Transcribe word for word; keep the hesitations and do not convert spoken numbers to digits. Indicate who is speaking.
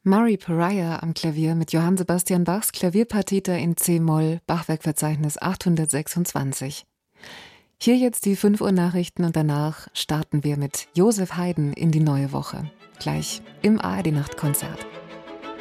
Speaker 1: Murray Pariah am Klavier mit Johann Sebastian Bachs Klavierpartita in C-Moll, Bachwerkverzeichnis achthundertsechsundzwanzig. Hier jetzt die fünf Uhr Nachrichten und danach starten wir mit Joseph Haydn in die neue Woche. Gleich im A R D-Nachtkonzert.